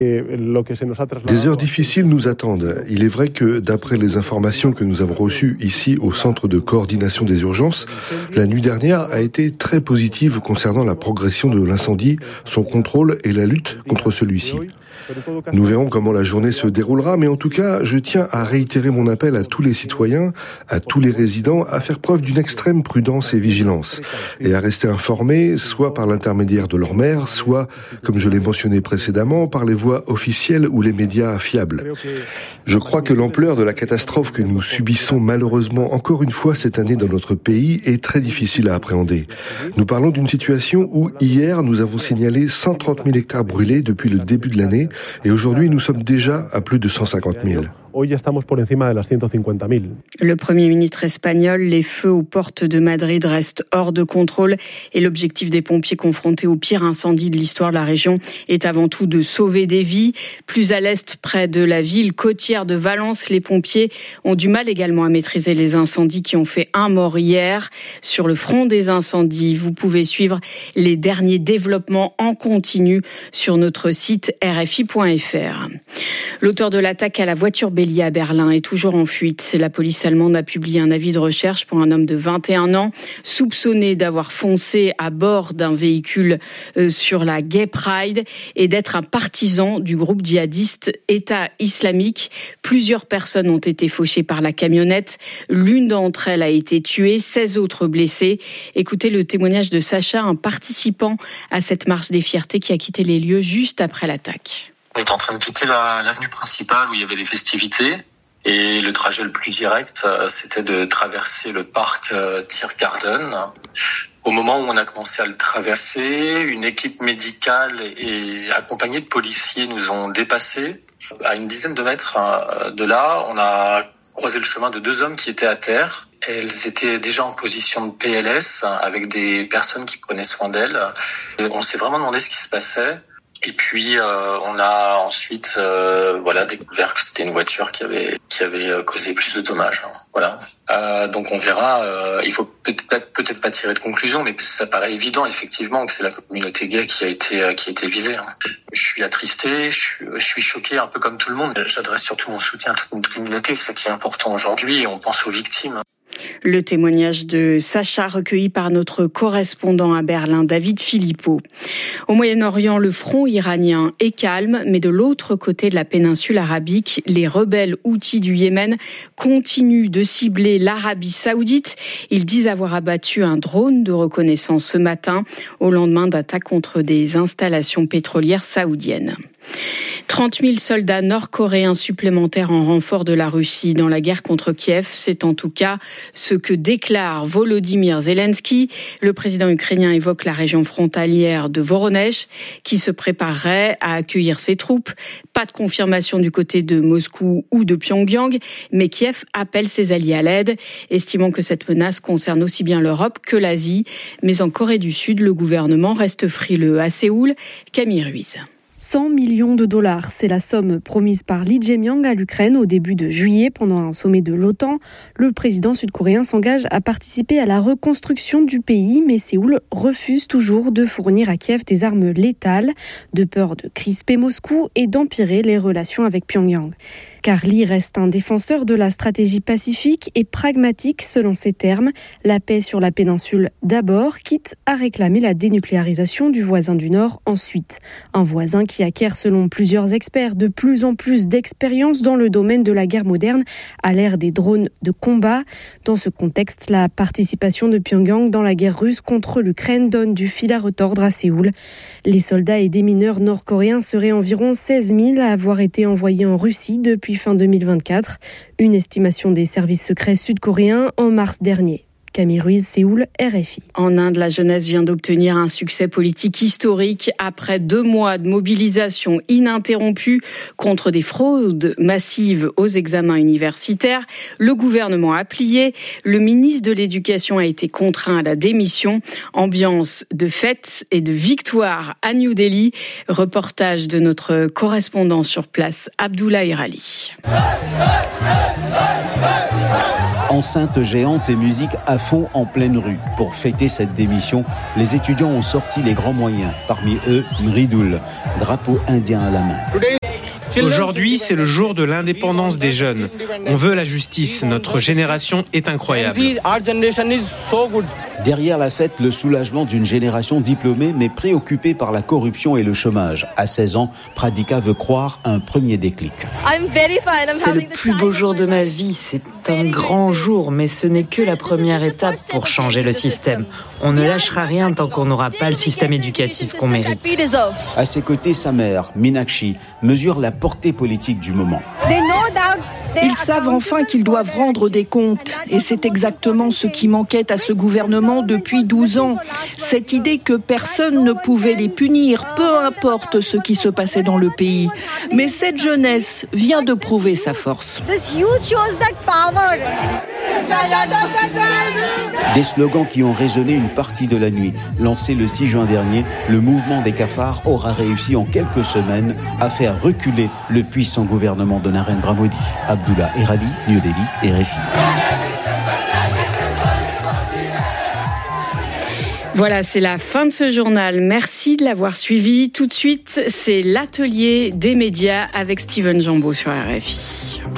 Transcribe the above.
Des heures difficiles nous attendent. Il est vrai que, d'après les informations que nous avons reçues ici au Centre de coordination des urgences, la nuit dernière a été très positive concernant la progression de l'incendie, son contrôle et la lutte contre celui-ci. Nous verrons comment la journée se déroulera, mais en tout cas, je tiens à réitérer mon appel à tous les citoyens, à tous les résidents, à faire preuve d'une extrême prudence et vigilance, et à rester informés, soit par l'intermédiaire de leur maire, soit, comme je l'ai mentionné précédemment, par les voies officielles ou les médias fiables. Je crois que l'ampleur de la catastrophe que nous subissons malheureusement encore une fois cette année dans notre pays est très difficile à appréhender. Nous parlons d'une situation où hier nous avons signalé 130 000 hectares brûlés depuis le début de l'année et aujourd'hui nous sommes déjà à plus de 150 000. Le Premier ministre espagnol, les feux aux portes de Madrid restent hors de contrôle et l'objectif des pompiers confrontés au pire incendie de l'histoire de la région est avant tout de sauver des vies. Plus à l'est, près de la ville côtière de Valence, les pompiers ont du mal également à maîtriser les incendies qui ont fait un mort hier. Sur le front des incendies, vous pouvez suivre les derniers développements en continu sur notre site rfi.fr. L'auteur de l'attaque à la voiture bélier à Berlin est toujours en fuite. La police allemande a publié un avis de recherche pour un homme de 21 ans, soupçonné d'avoir foncé à bord d'un véhicule sur la Gay Pride et d'être un partisan du groupe djihadiste État islamique. Plusieurs personnes ont été fauchées par la camionnette. L'une d'entre elles a été tuée, 16 autres blessées. Écoutez le témoignage de Sacha, un participant à cette marche des fiertés qui a quitté les lieux juste après l'attaque. On était en train de quitter l'avenue principale où il y avait les festivités et le trajet le plus direct, c'était de traverser le parc Tiergarten. Au moment où on a commencé à le traverser, une équipe médicale et accompagnée de policiers nous ont dépassés. À une dizaine de mètres de là, on a croisé le chemin de deux hommes qui étaient à terre. Elles étaient déjà en position de PLS avec des personnes qui prenaient soin d'elles. On s'est vraiment demandé ce qui se passait. Et puis on a ensuite découvert que c'était une voiture qui avait causé plus de dommages. Voilà. Donc on verra. Il faut peut-être pas tirer de conclusion, mais ça paraît évident effectivement que c'est la communauté gay qui a été visée. Je suis attristé, je suis choqué un peu comme tout le monde. J'adresse surtout mon soutien à toute notre communauté, c'est ce qui est important aujourd'hui. Et on pense aux victimes. Le témoignage de Sacha recueilli par notre correspondant à Berlin, David Philippot. Au Moyen-Orient, le front iranien est calme, mais de l'autre côté de la péninsule arabique, les rebelles houthis du Yémen continuent de cibler l'Arabie saoudite. Ils disent avoir abattu un drone de reconnaissance ce matin, au lendemain d'attaques contre des installations pétrolières saoudiennes. 30 000 soldats nord-coréens supplémentaires en renfort de la Russie dans la guerre contre Kiev, c'est en tout cas ce que déclare Volodymyr Zelensky. Le président ukrainien évoque la région frontalière de Voronezh qui se préparerait à accueillir ses troupes. Pas de confirmation du côté de Moscou ou de Pyongyang, mais Kiev appelle ses alliés à l'aide, estimant que cette menace concerne aussi bien l'Europe que l'Asie. Mais en Corée du Sud, le gouvernement reste frileux. À Séoul, Camille Ruiz. 100 millions de dollars, c'est la somme promise par Lee Jae-myung à l'Ukraine au début de juillet pendant un sommet de l'OTAN. Le président sud-coréen s'engage à participer à la reconstruction du pays, mais Séoul refuse toujours de fournir à Kiev des armes létales, de peur de crisper Moscou et d'empirer les relations avec Pyongyang. Car Lee reste un défenseur de la stratégie pacifique et pragmatique selon ses termes. La paix sur la péninsule d'abord, quitte à réclamer la dénucléarisation du voisin du Nord ensuite. Un voisin qui acquiert selon plusieurs experts de plus en plus d'expérience dans le domaine de la guerre moderne à l'ère des drones de combat. Dans ce contexte, la participation de Pyongyang dans la guerre russe contre l'Ukraine donne du fil à retordre à Séoul. Les soldats et des mineurs nord-coréens seraient environ 16 000 à avoir été envoyés en Russie depuis fin 2024, une estimation des services secrets sud-coréens en mars dernier. Camille Ruiz, Séoul, RFI. En Inde, la jeunesse vient d'obtenir un succès politique historique après 2 mois de mobilisation ininterrompue contre des fraudes massives aux examens universitaires. Le gouvernement a plié. Le ministre de l'Éducation a été contraint à la démission. Ambiance de fête et de victoire à New Delhi. Reportage de notre correspondant sur place, Abdoulaye Rali. Enceinte géante et musique à fond en pleine rue. Pour fêter cette démission, les étudiants ont sorti les grands moyens. Parmi eux, Mridoul, drapeau indien à la main. Aujourd'hui, c'est le jour de l'indépendance des jeunes. On veut la justice. Notre génération est incroyable. Derrière la fête, le soulagement d'une génération diplômée mais préoccupée par la corruption et le chômage. À 16 ans, Pradika veut croire un premier déclic. C'est le plus beau jour de ma vie. C'est un grand jour, mais ce n'est que la première étape pour changer le système. On ne lâchera rien tant qu'on n'aura pas le système éducatif qu'on mérite. À ses côtés, sa mère, Meenakshi, mesure la portée politique du moment. Ils savent enfin qu'ils doivent rendre des comptes. Et c'est exactement ce qui manquait à ce gouvernement depuis 12 ans. Cette idée que personne ne pouvait les punir, peu importe ce qui se passait dans le pays. Mais cette jeunesse vient de prouver sa force. Des slogans qui ont résonné une partie de la nuit. Lancé le 6 juin dernier, le mouvement des cafards aura réussi en quelques semaines à faire reculer le puissant gouvernement de Narendra Modi. Abdullah Eradi, New Delhi, RFI. Voilà, c'est la fin de ce journal. Merci de l'avoir suivi. Tout de suite, c'est l'atelier des médias avec Steven Jambeau sur RFI.